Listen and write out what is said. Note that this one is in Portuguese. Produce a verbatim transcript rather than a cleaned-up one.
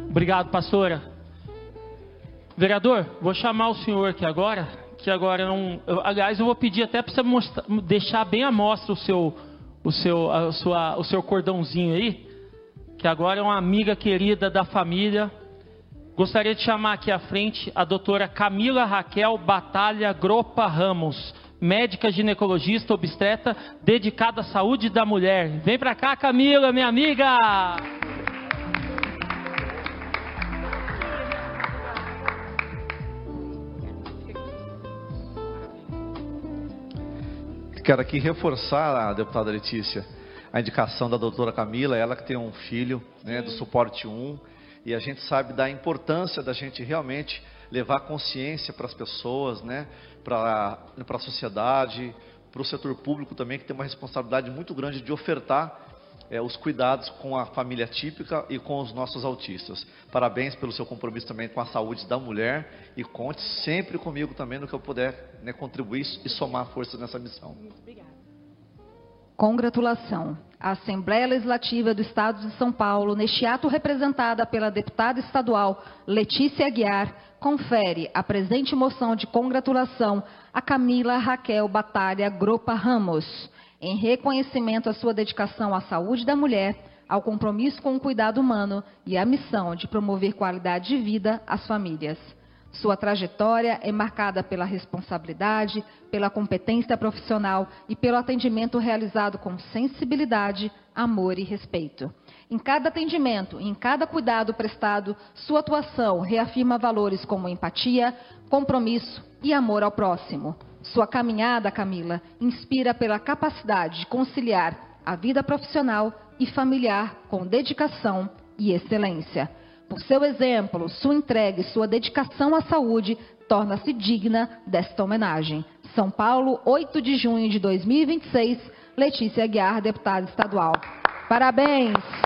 Obrigado, pastora. Vereador, vou chamar o senhor aqui agora, que agora não... Eu, aliás, eu vou pedir até para você mostrar, deixar bem à mostra o seu, o, seu, a sua, o seu cordãozinho aí, que agora é uma amiga querida da família. Gostaria de chamar aqui à frente a doutora Camila Raquel Batalha Gropa Ramos, médica ginecologista obstetra dedicada à saúde da mulher. Vem para cá, Camila, minha amiga! Quero aqui reforçar, a deputada Letícia, a indicação da doutora Camila, ela que tem um filho, né, do suporte um, e a gente sabe da importância da gente realmente levar consciência para as pessoas, né, para a sociedade, para o setor público também, que tem uma responsabilidade muito grande de ofertar é, os cuidados com a família típica e com os nossos autistas. Parabéns pelo seu compromisso também com a saúde da mulher e conte sempre comigo também no que eu puder, né, contribuir e somar forças nessa missão. Congratulação. A Assembleia Legislativa do Estado de São Paulo, neste ato representada pela deputada estadual Letícia Aguiar, confere a presente moção de congratulação a Camila Raquel Batalha Gropa Ramos, em reconhecimento à sua dedicação à saúde da mulher, ao compromisso com o cuidado humano e à missão de promover qualidade de vida às famílias. Sua trajetória é marcada pela responsabilidade, pela competência profissional e pelo atendimento realizado com sensibilidade, amor e respeito. Em cada atendimento e em cada cuidado prestado, sua atuação reafirma valores como empatia, compromisso e amor ao próximo. Sua caminhada, Camila, inspira pela capacidade de conciliar a vida profissional e familiar com dedicação e excelência. Por seu exemplo, sua entrega e sua dedicação à saúde torna-se digna desta homenagem. São Paulo, oito de junho de dois mil e vinte e seis, Letícia Aguiar, deputada estadual. Parabéns!